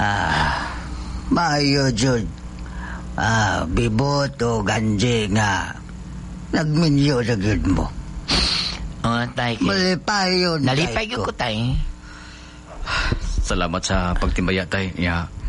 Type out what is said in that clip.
Maayo jud. Bibot o ganji nga nagminyo sa gid mo. Tay. Malipay yun. Nalipay ko, tay. Salamat sa pagtimbaya, tay. Ya,